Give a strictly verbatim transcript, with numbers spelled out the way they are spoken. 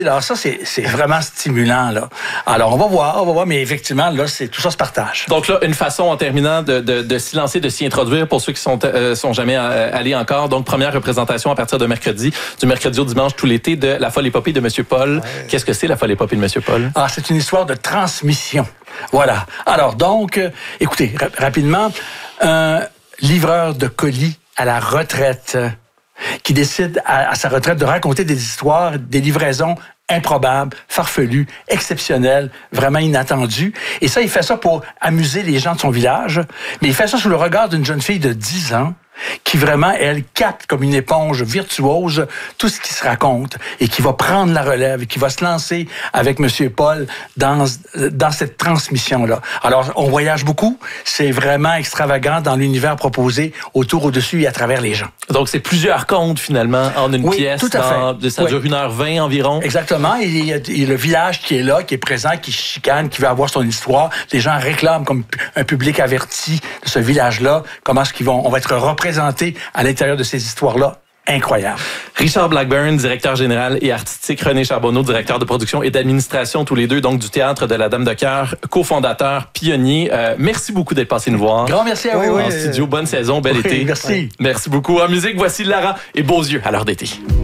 Alors ça, c'est, c'est vraiment stimulant, là. Alors, on va voir, on va voir, mais effectivement, là, c'est, tout ça se partage. Donc là, une façon, en terminant, de, de, de s'y lancer, de s'y introduire pour ceux qui sont, euh, sont jamais euh, allés encore. Donc, première représentation à partir de mercredi, du mercredi au dimanche tout l'été, de La Folle Épopée de Monsieur Paul. Ouais. Qu'est-ce que c'est, La Folle Épopée de Monsieur Paul? Ah, c'est une histoire de transmission. Voilà. Alors, donc, euh, écoutez, ra- rapidement, un livreur de colis à la retraite qui décide à, à sa retraite de raconter des histoires, des livraisons improbables, farfelues, exceptionnelles, vraiment inattendues. Et ça, il fait ça pour amuser les gens de son village, mais il fait ça sous le regard d'une jeune fille de dix ans qui vraiment, elle, capte comme une éponge virtuose tout ce qui se raconte et qui va prendre la relève et qui va se lancer avec Monsieur Paul dans, dans cette transmission-là. Alors, on voyage beaucoup. C'est vraiment extravagant dans l'univers proposé autour, au-dessus et à travers les gens. Donc, c'est plusieurs contes, finalement, en une oui, pièce. Tout à dans, fait. Ça dure oui. une heure vingt environ. Exactement. Et il y a, il y a le village qui est là, qui est présent, qui chicane, qui veut avoir son histoire. Les gens réclament comme un public averti de ce village-là, comment est-ce qu'ils vont, on va être représentés à l'intérieur de ces histoires-là. Incroyable. Richard Blackburn, directeur général et artistique. René Charbonneau, directeur de production et d'administration, tous les deux, donc du Théâtre de la Dame de Cœur, cofondateur, pionnier. Euh, merci beaucoup d'être passé nous voir. Grand merci à vous. En studio, bonne saison, bel oui, été. Merci. Merci beaucoup. En musique, voici Lara et Beaux yeux à l'heure d'été.